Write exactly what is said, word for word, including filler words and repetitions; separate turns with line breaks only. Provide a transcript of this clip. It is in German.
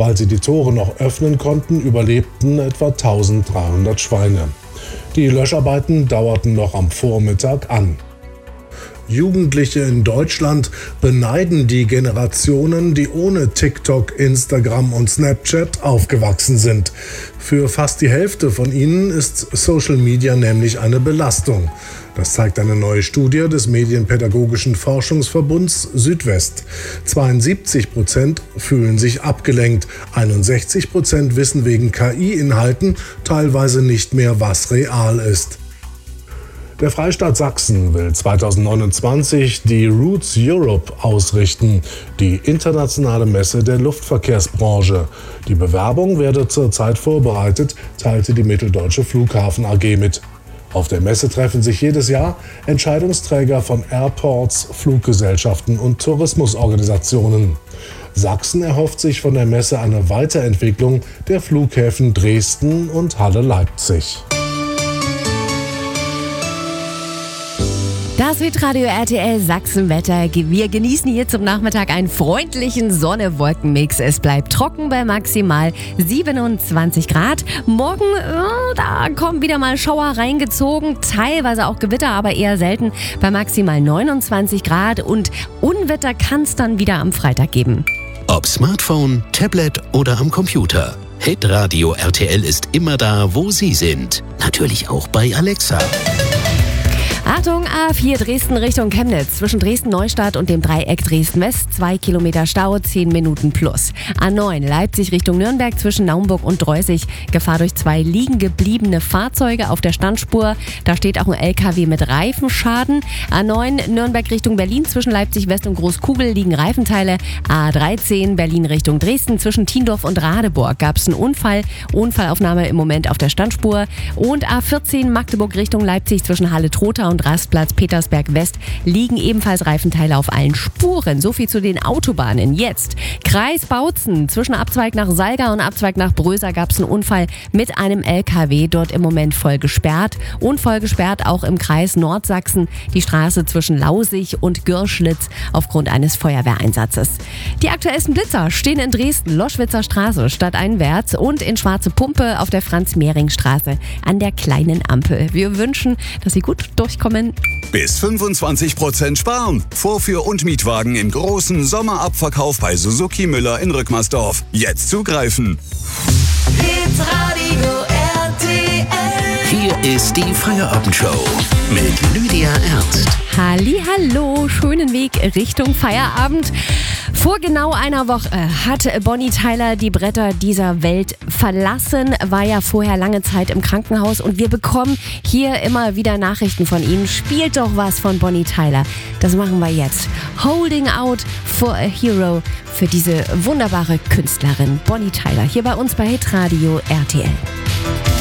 Weil sie die Tore noch öffnen konnten, überlebten etwa eintausenddreihundert Schweine. Die Löscharbeiten dauerten noch am Vormittag an. Jugendliche in Deutschland beneiden die Generationen, die ohne TikTok, Instagram und Snapchat aufgewachsen sind. Für fast die Hälfte von ihnen ist Social Media nämlich eine Belastung. Das zeigt eine neue Studie des Medienpädagogischen Forschungsverbunds Südwest. zweiundsiebzig Prozent fühlen sich abgelenkt, einundsechzig Prozent wissen wegen K I-Inhalten teilweise nicht mehr, was real ist. Der Freistaat Sachsen will zweitausendneunundzwanzig die Roots Europe ausrichten, die internationale Messe der Luftverkehrsbranche. Die Bewerbung werde zurzeit vorbereitet, teilte die Mitteldeutsche Flughafen A G mit. Auf der Messe treffen sich jedes Jahr Entscheidungsträger von Airports, Fluggesellschaften und Tourismusorganisationen. Sachsen erhofft sich von der Messe eine Weiterentwicklung der Flughäfen Dresden und Halle-Leipzig.
Das wird Radio R T L Sachsenwetter. Wir genießen hier zum Nachmittag einen freundlichen Sonne-Wolken-Mix. Es bleibt trocken bei maximal siebenundzwanzig Grad. Morgen, äh, da kommen wieder mal Schauer reingezogen, teilweise auch Gewitter, aber eher selten bei maximal neunundzwanzig Grad. Und Unwetter kann es dann wieder am Freitag geben.
Ob Smartphone, Tablet oder am Computer. Hitradio R T L ist immer da, wo Sie sind. Natürlich auch bei Alexa.
Achtung, A vier Dresden Richtung Chemnitz. Zwischen Dresden-Neustadt und dem Dreieck Dresden-West. Zwei Kilometer Stau, zehn Minuten plus. A neun Leipzig Richtung Nürnberg zwischen Naumburg und Dreußig. Gefahr durch zwei liegen gebliebene Fahrzeuge auf der Standspur. Da steht auch ein L K W mit Reifenschaden. A neun Nürnberg Richtung Berlin zwischen Leipzig-West und Großkugel liegen Reifenteile. A dreizehn Berlin Richtung Dresden zwischen Tiendorf und Radeburg gab es einen Unfall. Unfallaufnahme im Moment auf der Standspur. Und A vierzehn Magdeburg Richtung Leipzig zwischen Halle-Trotha und Rastplatz Petersberg West liegen ebenfalls Reifenteile auf allen Spuren. So viel zu den Autobahnen. Jetzt Kreis Bautzen. Zwischen Abzweig nach Salga und Abzweig nach Bröser gab es einen Unfall mit einem L K W. Dort im Moment voll gesperrt. Und voll gesperrt auch im Kreis Nordsachsen die Straße zwischen Lausig und Gürschlitz aufgrund eines Feuerwehreinsatzes. Die aktuellsten Blitzer stehen in Dresden, Loschwitzer Straße stadteinwärts und in Schwarze Pumpe auf der Franz-Mehring-Straße an der kleinen Ampel. Wir wünschen, dass Sie gut durchkommen.
Bis fünfundzwanzig Prozent sparen. Vorführ- und Mietwagen im großen Sommerabverkauf bei Suzuki Müller in Rückmersdorf. Jetzt zugreifen.
Hitradio R T L.
Hier ist die Feierabendshow mit Lydia Ernst.
Hallihallo, schönen Weg Richtung Feierabend. Vor genau einer Woche hat Bonnie Tyler die Bretter dieser Welt verlassen, war ja vorher lange Zeit im Krankenhaus und wir bekommen hier immer wieder Nachrichten von Ihnen. Spielt doch was von Bonnie Tyler. Das machen wir jetzt. Holding Out for a Hero für diese wunderbare Künstlerin Bonnie Tyler hier bei uns bei Hitradio R T L.